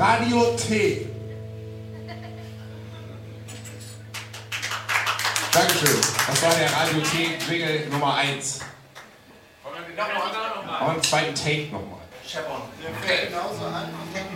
Radio T. Dankeschön. Das war der Radio T-Jingle Nummer 1. Und einen zweiten Take nochmal. Shepard. Der fängt genauso an.